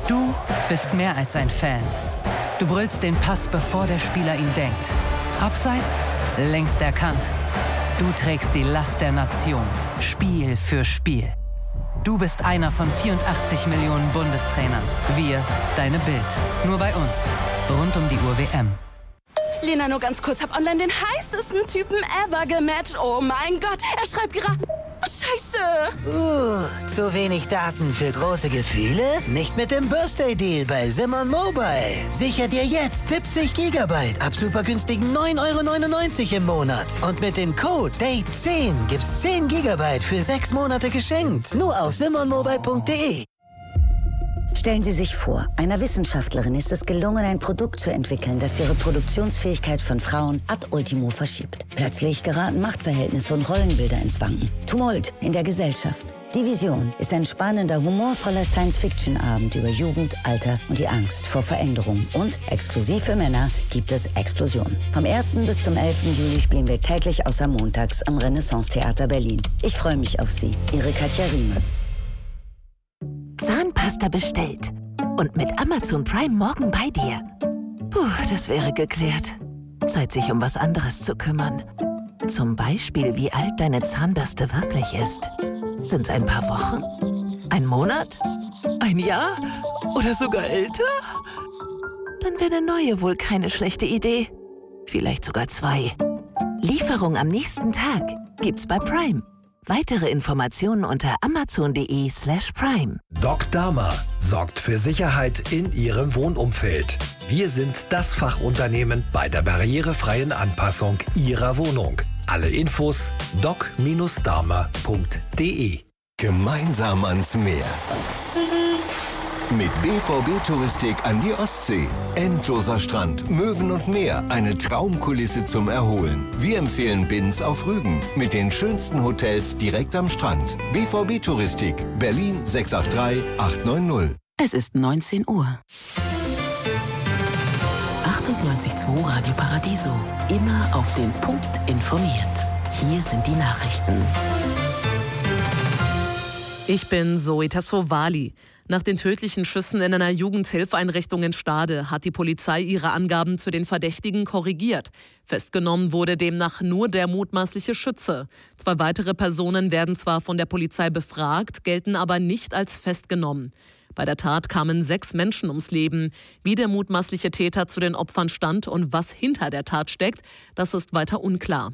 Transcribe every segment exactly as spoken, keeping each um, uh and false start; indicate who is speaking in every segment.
Speaker 1: Du bist mehr als ein Fan. Du brüllst den Pass, bevor der Spieler ihn denkt. Abseits, längst erkannt. Du trägst die Last der Nation, Spiel für Spiel. Du bist einer von vierundachtzig Millionen Bundestrainern. Wir, deine Bild. Nur bei uns. Rund um die Uhr W M.
Speaker 2: Lena, nur ganz kurz. Hab online den heißesten Typen ever gematcht. Oh mein Gott, er schreibt gerade... Scheiße!
Speaker 3: Uh, zu wenig Daten für große Gefühle? Nicht mit dem Birthday-Deal bei Simon Mobile. Sicher dir jetzt siebzig Gigabyte ab super günstigen neun Euro neunundneunzig im Monat. Und mit dem Code Date zehn gibt's zehn Gigabyte für sechs Monate geschenkt. Nur auf simon mobile punkt de.
Speaker 4: Stellen Sie sich vor, einer Wissenschaftlerin ist es gelungen, ein Produkt zu entwickeln, das die Reproduktionsfähigkeit von Frauen ad ultimo verschiebt. Plötzlich geraten Machtverhältnisse und Rollenbilder ins Wanken. Tumult in der Gesellschaft. Die Vision ist ein spannender, humorvoller Science-Fiction-Abend über Jugend, Alter und die Angst vor Veränderung. Und exklusiv für Männer gibt es Explosion. Vom ersten bis zum elften Juli spielen wir täglich außer montags am Renaissance-Theater Berlin. Ich freue mich auf Sie. Ihre Katja Riemann.
Speaker 5: Zahnpasta bestellt. Und mit Amazon Prime morgen bei dir. Puh, das wäre geklärt. Zeit, sich um was anderes zu kümmern. Zum Beispiel, wie alt deine Zahnbürste wirklich ist. Sind's ein paar Wochen? Ein Monat? Ein Jahr? Oder sogar älter? Dann wäre eine neue wohl keine schlechte Idee. Vielleicht sogar zwei. Lieferung am nächsten Tag gibt's bei Prime. Weitere Informationen unter amazon.de slash prime.
Speaker 6: Doc Dama sorgt für Sicherheit in Ihrem Wohnumfeld. Wir sind das Fachunternehmen bei der barrierefreien Anpassung Ihrer Wohnung. Alle Infos doc Bindestrich dama punkt de.
Speaker 7: Gemeinsam ans Meer. Mit B V B-Touristik an die Ostsee. Endloser Strand, Möwen und Meer, eine Traumkulisse zum Erholen. Wir empfehlen Binz auf Rügen mit den schönsten Hotels direkt am Strand. B V B-Touristik, Berlin sechs acht drei acht neun null.
Speaker 8: Es ist neunzehn Uhr. achtundneunzig Komma zwei Radio Paradiso. Immer auf den Punkt informiert. Hier sind die Nachrichten.
Speaker 9: Ich bin Zoe Tassovali. Nach den tödlichen Schüssen in einer Jugendhilfeinrichtung in Stade hat die Polizei ihre Angaben zu den Verdächtigen korrigiert. Festgenommen wurde demnach nur der mutmaßliche Schütze. Zwei weitere Personen werden zwar von der Polizei befragt, gelten aber nicht als festgenommen. Bei der Tat kamen sechs Menschen ums Leben. Wie der mutmaßliche Täter zu den Opfern stand und was hinter der Tat steckt, das ist weiter unklar.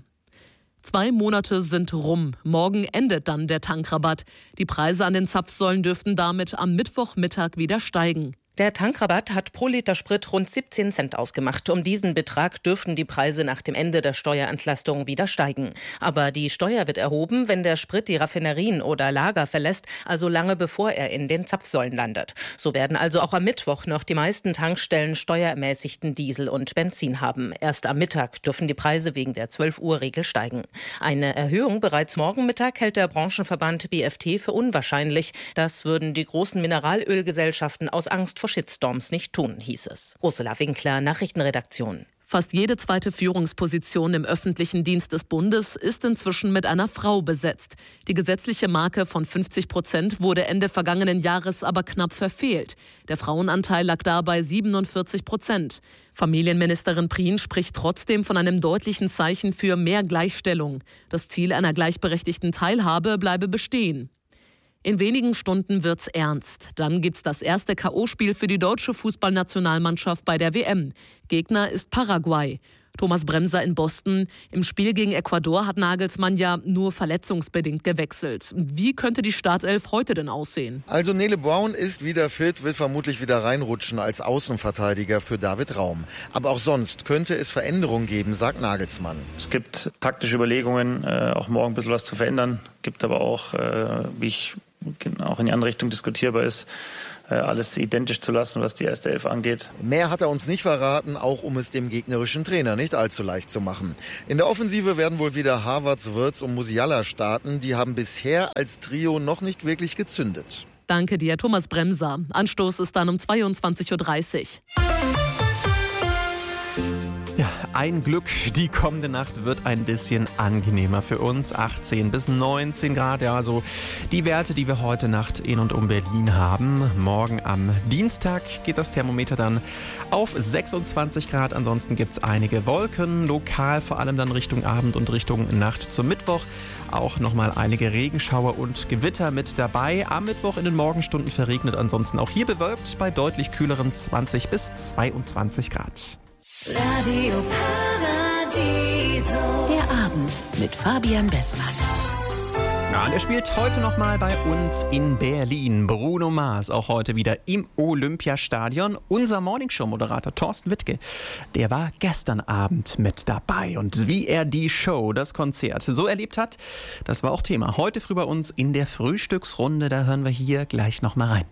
Speaker 9: Zwei Monate sind rum. Morgen endet dann der Tankrabatt. Die Preise an den Zapfsäulen dürften damit am Mittwochmittag wieder steigen.
Speaker 10: Der Tankrabatt hat pro Liter Sprit rund siebzehn Cent ausgemacht. Um diesen Betrag dürften die Preise nach dem Ende der Steuerentlastung wieder steigen. Aber die Steuer wird erhoben, wenn der Sprit die Raffinerien oder Lager verlässt, also lange bevor er in den Zapfsäulen landet. So werden also auch am Mittwoch noch die meisten Tankstellen steuerermäßigten Diesel und Benzin haben. Erst am Mittag dürfen die Preise wegen der zwölf Uhr Regel steigen. Eine Erhöhung bereits morgen Mittag hält der Branchenverband B F T für unwahrscheinlich. Das würden die großen Mineralölgesellschaften aus Angst vor Shitstorms nicht tun, hieß es. Ursula Winkler, Nachrichtenredaktion.
Speaker 9: Fast jede zweite Führungsposition im öffentlichen Dienst des Bundes ist inzwischen mit einer Frau besetzt. Die gesetzliche Marke von fünfzig Prozent wurde Ende vergangenen Jahres aber knapp verfehlt. Der Frauenanteil lag da bei siebenundvierzig Prozent. Familienministerin Prien spricht trotzdem von einem deutlichen Zeichen für mehr Gleichstellung. Das Ziel einer gleichberechtigten Teilhabe bleibe bestehen. In wenigen Stunden wird's ernst. Dann gibt's das erste K O-Spiel für die deutsche Fußballnationalmannschaft bei der W M. Gegner ist Paraguay. Thomas Bremser in Boston. Im Spiel gegen Ecuador hat Nagelsmann ja nur verletzungsbedingt gewechselt. Wie könnte die Startelf heute denn aussehen?
Speaker 11: Also Nele Brown ist wieder fit, wird vermutlich wieder reinrutschen als Außenverteidiger für David Raum. Aber auch sonst könnte es Veränderungen geben, sagt Nagelsmann.
Speaker 12: Es gibt taktische Überlegungen, äh, auch morgen ein bisschen was zu verändern. Gibt aber auch, äh, wie ich auch in die andere Richtung diskutierbar ist, alles identisch zu lassen, was die erste Elf angeht.
Speaker 11: Mehr hat er uns nicht verraten, auch um es dem gegnerischen Trainer nicht allzu leicht zu machen. In der Offensive werden wohl wieder Havertz, Wirtz und Musiala starten. Die haben bisher als Trio noch nicht wirklich gezündet.
Speaker 9: Danke dir, Thomas Bremser. Anstoß ist dann um zweiundzwanzig Uhr dreißig.
Speaker 13: Ja, ein Glück. Die kommende Nacht wird ein bisschen angenehmer für uns. achtzehn bis neunzehn Grad, ja, also die Werte, die wir heute Nacht in und um Berlin haben. Morgen am Dienstag geht das Thermometer dann auf sechsundzwanzig Grad. Ansonsten gibt es einige Wolken, lokal vor allem dann Richtung Abend und Richtung Nacht zum Mittwoch. Auch nochmal einige Regenschauer und Gewitter mit dabei. Am Mittwoch in den Morgenstunden verregnet, ansonsten auch hier bewölkt bei deutlich kühleren zwanzig bis zweiundzwanzig Grad.
Speaker 8: Radio Paradiso. Der Abend mit Fabian Bessmann.
Speaker 13: Ja, und er spielt heute nochmal bei uns in Berlin. Bruno Mars, auch heute wieder im Olympiastadion. Unser Morningshow-Moderator Thorsten Wittke, der war gestern Abend mit dabei. Und wie er die Show, das Konzert so erlebt hat, das war auch Thema heute früh bei uns in der Frühstücksrunde. Da hören wir hier gleich nochmal rein.